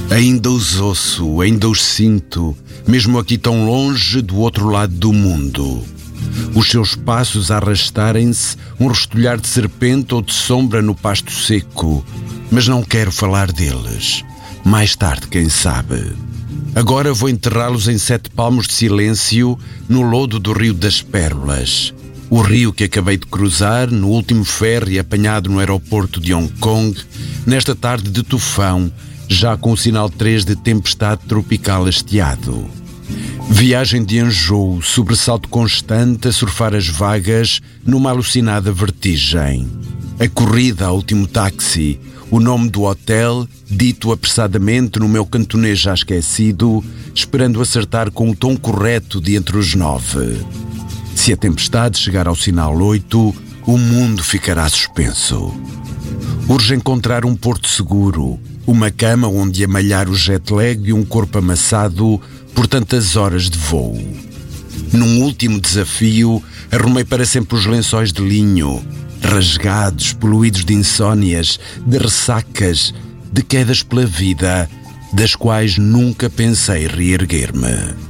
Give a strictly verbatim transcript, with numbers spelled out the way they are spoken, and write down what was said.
Ainda os ouço, ainda os sinto, mesmo aqui tão longe do outro lado do mundo. Os seus passos a arrastarem-se, um restolhar de serpente ou de sombra no pasto seco. Mas não quero falar deles. Mais tarde, quem sabe. Agora vou enterrá-los em sete palmos de silêncio no lodo do Rio das Pérolas. O rio que acabei de cruzar no último ferry apanhado no aeroporto de Hong Kong, nesta tarde de tufão, já com o sinal três de tempestade tropical hasteado. Viagem de enjoo, sobressalto constante a surfar as vagas numa alucinada vertigem. A corrida ao último táxi, o nome do hotel, dito apressadamente no meu cantonês já esquecido, esperando acertar com o tom correto de entre os nove. Se a tempestade chegar ao sinal oito, o mundo ficará suspenso. Urge encontrar um porto seguro, uma cama onde amalhar o jet lag e um corpo amassado por tantas horas de voo. Num último desafio, arrumei para sempre os lençóis de linho, rasgados, poluídos de insónias, de ressacas, de quedas pela vida, das quais nunca pensei reerguer-me.